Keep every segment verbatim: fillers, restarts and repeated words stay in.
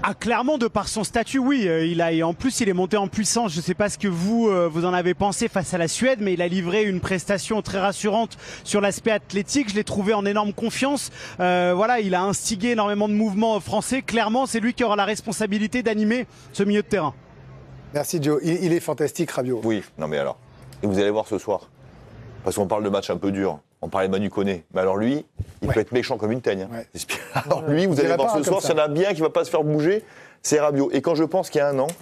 Ah, clairement, de par son statut, oui. Euh, il a, et en plus, il est monté en puissance. Je ne sais pas ce que vous, euh, vous en avez pensé face à la Suède, mais il a livré une prestation très rassurante sur l'aspect athlétique. Je l'ai trouvé en énorme confiance. Euh, voilà, il a instigé énormément de mouvements français. Clairement, c'est lui qui aura la responsabilité d'animer ce milieu de terrain. Merci, Joe. Il, il est fantastique, Rabiot. Oui, non mais alors. Et vous allez voir ce soir. Parce qu'on parle de match un peu dur. On parlait de Manu Koné. Mais alors lui, il ouais. peut être méchant comme une teigne. Hein. Ouais. Alors lui, vous allez voir ce soir, s'il y en a bien qui ne va pas se faire bouger, c'est Rabiot. Et quand je pense qu'il y a un an,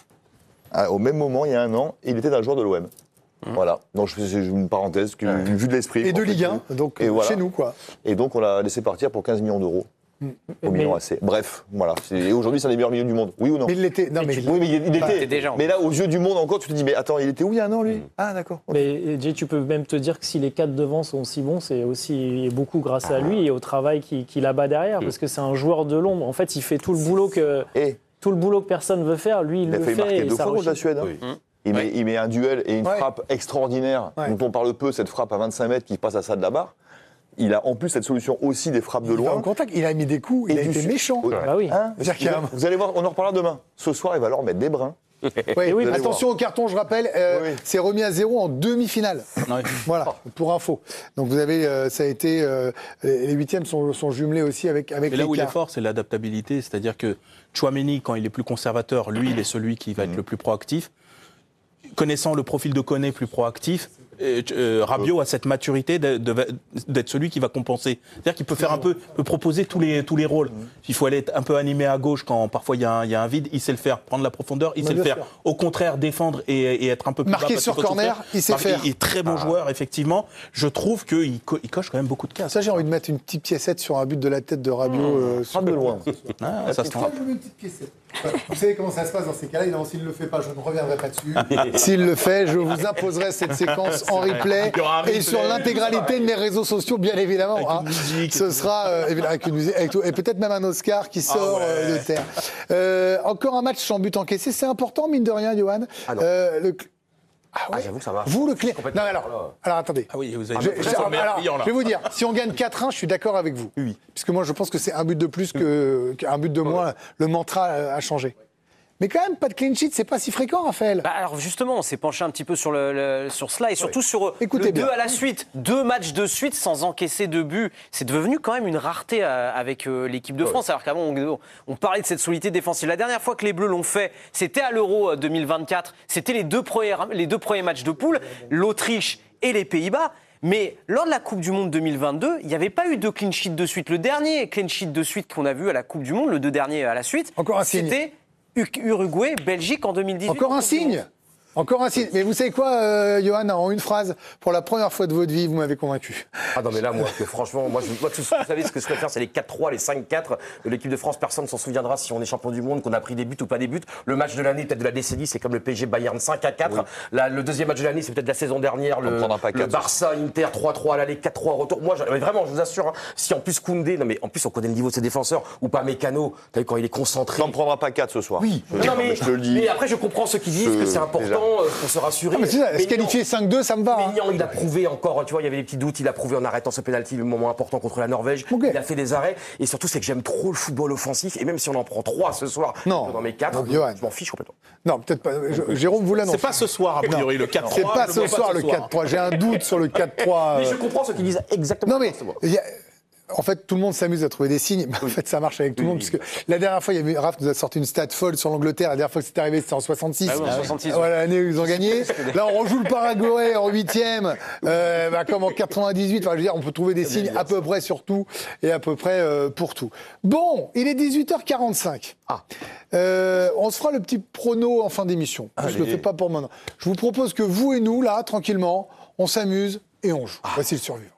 au même moment, il y a un an, il était dans le joueur de l'O M. Mmh. Voilà. Donc c'est une parenthèse, une ouais. vue de l'esprit. Et de Ligue un, donc et voilà. chez nous, quoi. Et donc on l'a laissé partir pour quinze millions d'euros. Mmh. Au million A C. Bref, voilà. Et aujourd'hui, c'est un des meilleurs milieux du monde. Oui ou non? Mais il l'était. Non, mais tu... Oui, mais il, il bah, était. Déjà, mais là, aux yeux du monde encore, tu te dis, mais attends, il était où il y a un an, lui? mmh. Ah, d'accord. Okay. Mais Jay, tu peux même te dire que si les quatre devant sont si bons, c'est aussi beaucoup grâce ah. à lui et au travail qu'il, qu'il abat derrière, mmh. parce que c'est un joueur de l'ombre. En fait, il fait tout le boulot que et tout le boulot que personne veut faire. Lui, il, il le fait. Il a fait marquer deux fois contre la Suède. Oui. Mmh. Il, ouais. met, il met un duel et une ouais. frappe extraordinaire, ouais. dont on parle peu, cette frappe à vingt-cinq mètres qui passe à ça de la barre. Il a en plus cette solution aussi des frappes de loin. Il en contact, il a mis des coups, il a été méchant. Ouais. Bah oui. Hein vous, vous allez voir, on en reparlera demain. Ce soir, il va leur mettre des brins. Oui, oui, attention voir. Au carton, je rappelle, euh, oui. c'est remis à zéro en demi-finale. Oui. Voilà, pour info. Donc vous avez, euh, ça a été, euh, les huitièmes sont, sont jumelés aussi avec avec. Et là où il est fort, c'est l'adaptabilité, c'est-à-dire que Tchouaméni, quand il est plus conservateur, lui, il est celui qui va être mmh. le plus proactif. Connaissant le profil de Koné plus proactif, euh, euh, Rabiot a cette maturité de, de, d'être celui qui va compenser. C'est-à-dire qu'il peut faire un peu, peut proposer tous les tous les rôles. Il faut aller être un peu animé à gauche quand parfois il y a un, il y a un vide. Il sait le faire, prendre la profondeur. Il Mais sait le faire. Sûr. Au contraire, défendre et, et être un peu plus marqué bas sur corner. Faire. Il sait Marqué, faire. Il est très bon ah. joueur, effectivement. Je trouve qu'il co- il coche quand même beaucoup de cases. Ça, j'ai envie de mettre une petite piécette sur un but de la tête de Rabiot. Mmh. Euh, sur de loin. Ah, ça se trompe. Une petite piécette. Vous savez comment ça se passe dans ces cas-là. Non, s'il ne le fait pas, je ne reviendrai pas dessus. S'il le fait, je vous imposerai cette séquence en replay et sur l'intégralité de mes réseaux sociaux, bien évidemment. Avec hein. une musique. Ce sera euh, avec une musique, avec tout, et peut-être même un Oscar qui sort ah ouais. euh, de terre. Euh, encore un match sans but encaissé, c'est important mine de rien, Johan. Ah euh, le... Ah, ouais. ah j'avoue que ça va. Vous le clé. Non alors, alors attendez. Ah oui, vous avez. Je, je, alors, client, je vais vous dire, si on gagne quatre un, je suis d'accord avec vous. Oui. Puisque moi, je pense que c'est un but de plus que, qu'un but de moins. Ouais. Le mantra a changé. Mais quand même, pas de clean sheet, c'est pas si fréquent, Raphaël. Bah alors justement, on s'est penché un petit peu sur, le, le, sur cela et surtout oui. sur Écoutez le bien. deux à la suite. Deux matchs de suite sans encaisser de but. C'est devenu quand même une rareté euh, avec euh, l'équipe de France. Ouais. Alors qu'avant, on, on parlait de cette solidité défensive. La dernière fois que les Bleus l'ont fait, c'était à l'Euro deux mille vingt-quatre. C'était les deux premiers, les deux premiers matchs de poule, l'Autriche et les Pays-Bas. Mais lors de la Coupe du Monde deux mille vingt-deux, il n'y avait pas eu de clean sheet de suite. Le dernier clean sheet de suite qu'on a vu à la Coupe du Monde, le deux derniers à la suite, Encore un c'était Uruguay, Belgique en deux mille dix-huit. Encore un signe. Encore un signe. Mais vous savez quoi, euh, Johan, en une phrase, pour la première fois de votre vie, vous m'avez convaincu. Ah non, mais là, moi, que, franchement, moi, je, moi, tout, vous savez ce que je préfère, c'est les quatre trois, les cinq quatre de l'équipe de France. Personne ne s'en souviendra si on est champion du monde, qu'on a pris des buts ou pas des buts. Le match de l'année, peut-être de la décennie, c'est comme le P S G Bayern cinq à quatre. Oui. La, le deuxième match de l'année, c'est peut-être la saison dernière, le, le Barça Inter trois trois à l'aller, quatre trois au retour. Moi, mais vraiment, je vous assure, hein, si en plus Koundé, non mais en plus on connaît le niveau de ses défenseurs, ou pas Mécano, t'as vu quand il est concentré. On n'en prendra pas quatre ce soir. Oui, je non, mais, je te le dis. Mais après, je comprends ceux qui disent je... que c'est important pour se rassurer. Ah, mais c'est ça, se qualifier cinq deux, ça me va. Mais Niang, il a prouvé encore, tu vois, il y avait des petits doutes, il a prouvé en arrêtant ce pénalty, le moment important contre la Norvège. Okay. Il a fait des arrêts. Et surtout, c'est que j'aime trop le football offensif. Et même si on en prend trois ce soir, non. dans mes quatre, non, je m'en fiche complètement. Non, peut-être pas. Je, Jérôme vous l'annonce. C'est pas ce soir, a priori, non. le quatre trois. C'est pas ce soir, le quatre trois. J'ai un doute sur le quatre trois. Mais je comprends ceux qui disent exactement non, mais en fait, tout le monde s'amuse à trouver des signes. Mais en fait, ça marche avec tout le monde. Parce que la dernière fois, il y a Raph nous a sorti une stat folle sur l'Angleterre. La dernière fois que c'est arrivé, c'était en soixante-six. Ah oui, en soixante-six. Voilà, l'année où ils ont gagné. Là, on rejoue le Paraguay en huitième, euh, bah, comme en quatre-vingt-dix-huit. Enfin, je veux dire, on peut trouver des signes à peu près sur tout et à peu près euh, pour tout. Bon, il est dix-huit heures quarante-cinq. Ah. Euh, on se fera le petit prono en fin d'émission. Allez. Je le fais pas pour maintenant. Je vous propose que vous et nous, là, tranquillement, on s'amuse et on joue. Ah. Voici le survivant.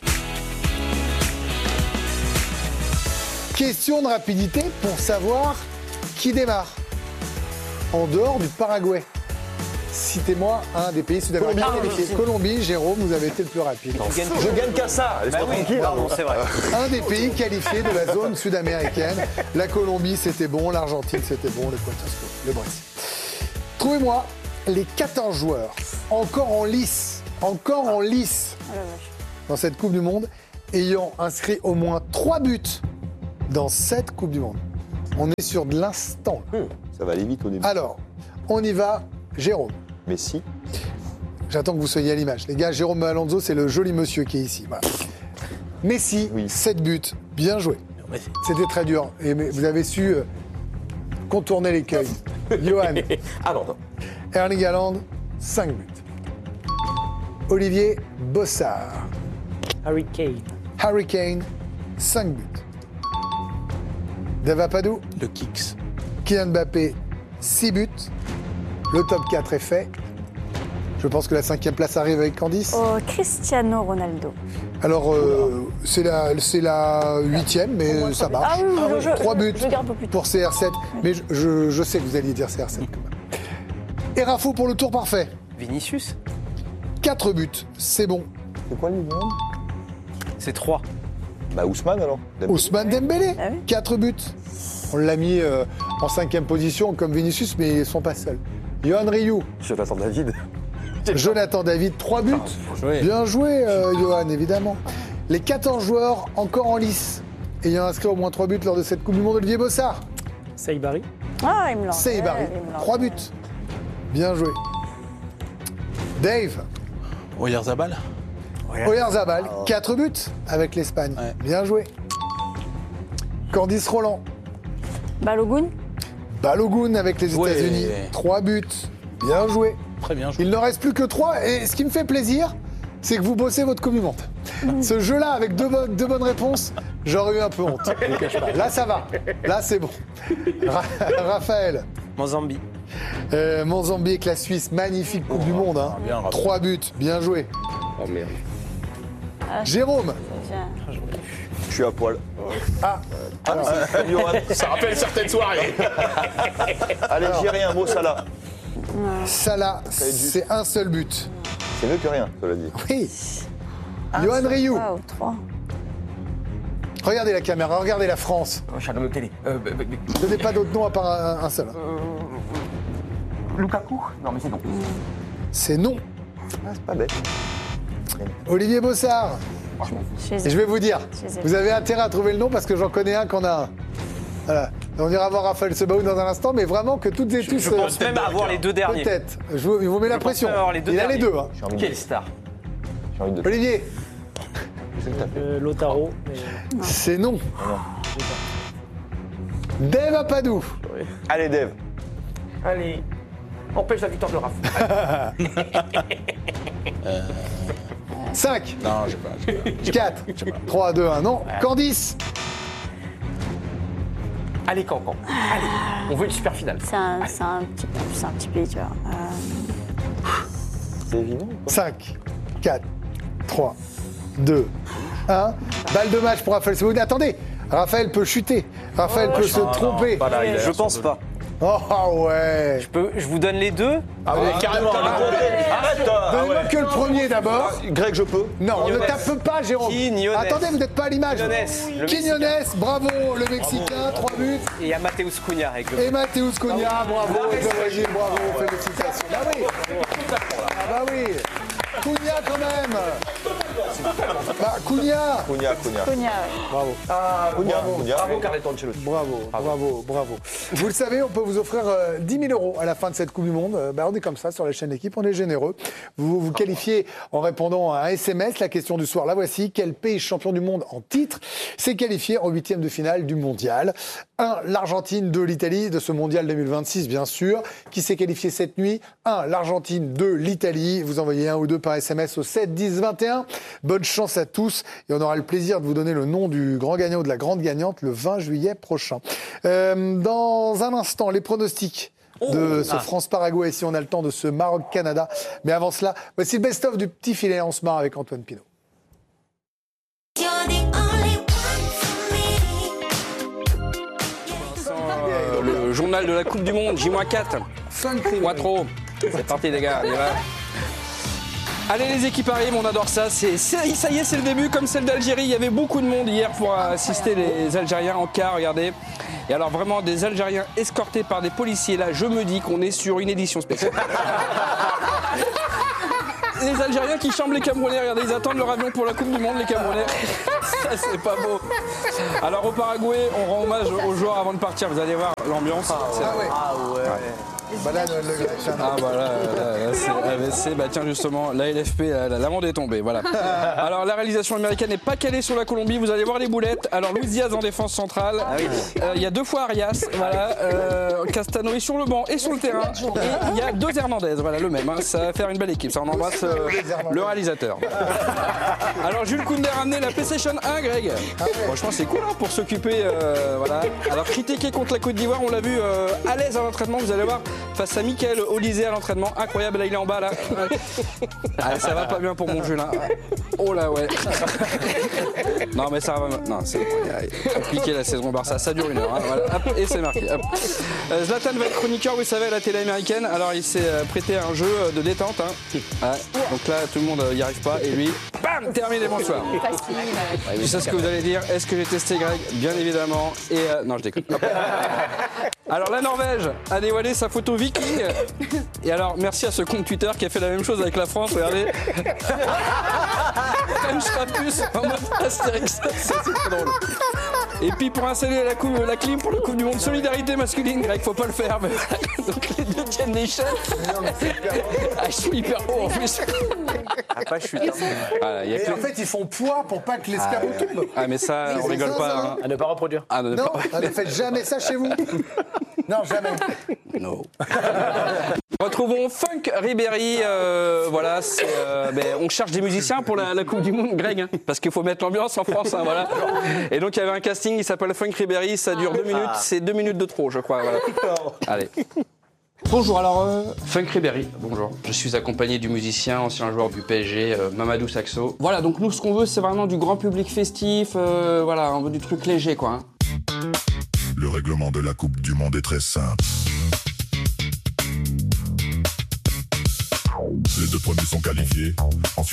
Question de rapidité pour savoir qui démarre en dehors du Paraguay. Citez-moi un des pays sud-américains qualifiés. Colombie, Jérôme, vous avez été le plus rapide. Non, je gagne qu'à ça. Bah oui, tranquille. Pardon, c'est vrai. Un des pays qualifiés de la zone sud-américaine. La Colombie, c'était bon. L'Argentine, c'était bon. Le Quatosco, le Brésil. Trouvez-moi les quatorze joueurs encore en lice, encore en lice dans cette Coupe du Monde, ayant inscrit au moins trois buts dans cette Coupe du Monde. On est sur de l'instant. Hum, ça va aller vite au début. Alors, on y va. Jérôme. Messi. J'attends que vous soyez à l'image. Les gars, Jérôme Alonso, c'est le joli monsieur qui est ici. Voilà. Messi, Oui. sept buts. Bien joué. C'était très dur. Et mais vous avez su euh, contourner l'écueil. Johan. Ah non, non. Erling Haaland, cinq buts. Olivier Bossard. Harry Kane. Harry Kane, cinq buts. Dave Apadou, Le Kicks. Kylian Mbappé, six buts. Le top quatre est fait. Je pense que la cinquième place arrive avec Candice. Oh, Cristiano Ronaldo. Alors, euh, c'est la, c'est la huitième, mais ça marche. Ah oui, oui, je- je- Trois buts je garde un peu plus tôt. pour C R sept. Mais je, je- je sais que vous alliez dire C R sept quand même. Et Rafo pour le tour parfait. Vinicius, Quatre buts, c'est bon. C'est quoi le numéro? c'est trois. Bah Ousmane alors. Ousmane Dembélé, Ah oui. quatre buts. On l'a mis euh, en cinquième position comme Vinicius, mais ils ne sont pas seuls. Johan Rioux, Jonathan David. Jonathan David, trois buts. joué. Bien joué, euh, Johan, évidemment. Les quatorze joueurs encore en lice, ayant inscrit au moins trois buts lors de cette Coupe du Monde. Olivier Bossard, Saïbari. Ah, il me l'a c'est Barry, il me l'a trois buts. Bien joué. Dave, Oyarzabal. Oyarzabal, quatre buts avec l'Espagne. Ouais. Bien joué. Candice Roland, Balogun. Balogun avec les Ouais. États-Unis, trois buts. Bien joué. Très bien joué. Il ne reste plus que trois. Et ce qui me fait plaisir, c'est que vous bossez votre Coupe du Monde. Ce jeu-là, avec deux, bonnes- deux bonnes réponses, j'aurais eu un peu honte. Je vous cache pas. Là, ça va. Là, c'est bon. Ra- Raphaël, Mozambique. euh, Mozambique, la Suisse, magnifique Coupe du Monde. Hein. bien, Raphaël. Trois buts, bien joué. Oh merde. Jérôme, Tiens. Je suis à poil. ah, alors, Comme Johan. Ça rappelle certaines soirées. Allez, j'ai rien, mot Salah. Salah, c'est un seul but. C'est mieux que rien, cela dit. Oui. Johan Rioux, Waouh, trois. regardez la caméra, regardez la France. Oh, Charles de télé. Euh, bah, bah, bah, Donnez pas d'autres noms à part un, un seul. Lukaku. Non, mais c'est non. C'est non. Ah, c'est pas bête. Olivier Bossard. Je les ai- Et je vais vous dire, Je les ai vous avez intérêt à trouver le nom parce que j'en connais un qu'on a un. Voilà. On ira voir Raphaël Sebaoun dans un instant, mais vraiment que toutes et tous. Je pense même avoir les deux derniers. Peut-être. Je vous, il vous met la pense pression. même avoir les deux Il a les derniers. deux. Hein. J'ai envie de- Quelle star. j'ai envie de. Olivier, Euh, Lotaro. mais- c'est non. Dave Apadou. Allez, Dave. Allez. Empêche la victoire de Raph. cinq, Non, j'ai pas. j'ai pas. quatre, trois, deux, un, non. Candice. Allez, Cancan. Allez. On veut une super finale. C'est un, c'est un petit peu, c'est un petit pays, tu vois. Euh, C'est évident. cinq, quatre, trois, deux, un. Balle de match pour Raphaël Sebaoun. Attendez, Raphaël peut chuter. Raphaël peut se tromper. Pas là, il Je pense pas. Oh ouais. Je, peux, je vous donne les deux. Ah ouais, carrément. Arrête, toi. Donnez-moi que le premier d'abord. Greg, je peux. Non, on ne Quiñones. tape pas, Jérôme. Quiñones. Attendez, vous n'êtes pas à l'image. Quiñones, le Quiñones, bravo, le Mexicain, trois buts. Et il y a Mateus Cunha avec le. Et Mateus Cunha, bravo, Xavier, bravo, félicitations. Bah oui. Ah bah oui. Cunha quand même. Bah, Cunha. Cunha, Cunha. Cognac. Bravo. Cunha, Cunha. Bravo, Carleton Ancelotti. Bravo, bravo, bravo. Vous le savez, on peut vous offrir euh, dix mille euros à la fin de cette Coupe du Monde. Euh, bah, on est comme ça sur la chaîne Équipe, on est généreux. Vous vous qualifiez en répondant à un S M S. La question du soir, la voici. Quel pays champion du monde en titre s'est qualifié en huitième de finale du mondial? un. L'Argentine, deux. L'Italie, de ce mondial deux mille vingt-six, bien sûr. Qui s'est qualifié cette nuit? un. L'Argentine, deux. L'Italie. Vous envoyez un ou deux par S M S au sept dix vingt et un. Bonne chance à tous et on aura le plaisir de vous donner le nom du grand gagnant ou de la grande gagnante le vingt juillet prochain. Euh, dans un instant, les pronostics de ce France-Paraguay, si on a le temps, de ce Maroc-Canada. Mais avant cela, voici le best-of du petit filet. On se marre avec Antoine Pinault. Euh, le journal de la Coupe du Monde, J quatre. Moi trop. C'est parti les gars, on y va. Allez, les équipes arrivent, on adore ça. C'est, c'est- ça y est, c'est le début, comme celle d'Algérie. Il y avait beaucoup de monde hier pour assister les Algériens en quart, regardez. Et alors vraiment, des Algériens escortés par des policiers. Là, je me dis qu'on est sur une édition spéciale. Les Algériens qui chambrent les Camerounais, regardez, ils attendent leur avion pour la Coupe du Monde, les Camerounais. Ça, c'est pas beau. Alors, au Paraguay, on rend hommage aux joueurs avant de partir. Vous allez voir l'ambiance. Ah ouais. Ah ouais. Bah là, le, le, Ah bah là, là, là c'est A V C, bah tiens justement, la L F P, la, la, l'amende est tombée, voilà. Alors la réalisation américaine n'est pas calée sur la Colombie, vous allez voir les boulettes. Alors Luis Diaz en défense centrale, il ah oui. euh, y a deux fois Arias, voilà, euh, Castano est sur le banc et sur le terrain, et il y a deux Hernandez, voilà le même, hein, ça va faire une belle équipe, ça on embrasse euh, le réalisateur. Alors Jules Koundé a ramené la PlayStation un, Greg. Franchement c'est cool hein, pour s'occuper, euh, voilà. Alors critiqué contre la Côte d'Ivoire, on l'a vu euh, à l'aise à l'entraînement, vous allez voir. Face à Mickaël Olysée à l'entraînement, incroyable, là il est en bas là. Ah, ça va pas bien pour mon jeu là. Oh là ouais. Non mais ça va. Non, c'est compliqué la saison Barça, ça dure une heure. Hein, voilà. Hop, et c'est marqué. Hop. Zlatan va être chroniqueur, vous savez, à la télé américaine. Alors il s'est prêté à un jeu de détente. Hein. Ouais. Donc là tout le monde n'y arrive pas et lui, bam, terminé, bonsoir. Tu sais ce que vous allez dire. Est-ce que j'ai testé Greg? Bien évidemment. Et euh, non je déconne. Hop. Alors la Norvège a dévoilé sa photo viking. Et alors merci à ce compte Twitter qui a fait la même chose avec la France, regardez. French Rapus en mode Astérix, c'est trop drôle. Et puis pour installer la, coupe, la clim pour le Coupe du Monde Solidarité masculine, Greg, faut pas le faire. Mais... Donc les deux tiennent des chaînes. Ah, je suis hyper haut en plus. Ah, pas chute. Voilà, y a et que... en fait, ils font poids pour pas que l'escargot ah, tombe. Ah, mais ça, mais on rigole ça, pas. Ça, hein. À ne pas reproduire. Ah, ne non, pas... ne faites jamais ça chez vous. Non, jamais. Non. Retrouvons Funk Ribéry. Euh, voilà, euh, ben, on cherche des musiciens pour la, la Coupe du Monde, Greg, hein, parce qu'il faut mettre l'ambiance en France. Hein, voilà. Et donc il y avait un casting, il s'appelle Funk Ribéry, ça dure deux minutes, c'est deux minutes de trop, je crois. Voilà. Allez. Bonjour, alors euh, Funk Ribéry, bonjour. Je suis accompagné du musicien, ancien joueur du P S G, euh, Mamadou Sakho. Voilà, donc nous ce qu'on veut c'est vraiment du grand public festif, euh, voilà, on veut du truc léger quoi. Hein. Le règlement de la Coupe du Monde est très simple. Les deux premiers sont qualifiés. Ensuite